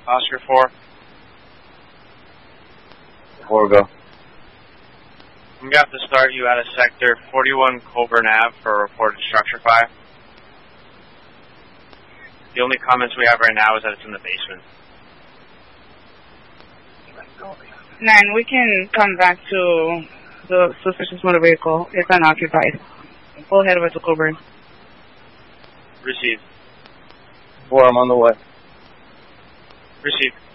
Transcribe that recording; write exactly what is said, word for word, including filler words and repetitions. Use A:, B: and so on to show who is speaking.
A: Oscar four.
B: Four, go.
A: I'm going to have to start you out of Sector forty-one Colburn Avenue for a reported structure fire. The only comments we have right now is that it's in the basement.
C: Nine, we can come back to the suspicious motor vehicle. It's unoccupied. We'll head over to Colburn.
A: Received.
B: Four, I'm on the way.
A: Received.